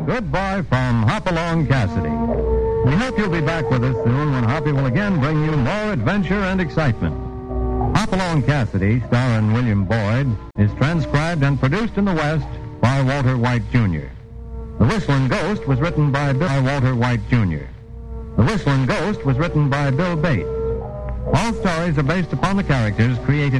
Goodbye from Hopalong Cassidy. We hope you'll be back with us soon when Hoppy will again bring you more adventure and excitement. Hopalong Cassidy, starring William Boyd, is transcribed and produced in the West by Walter White, Jr. The Whistling Ghost was written by Walter White, Jr. The Whistling Ghost was written by Bill Bates. All stories are based upon the characters created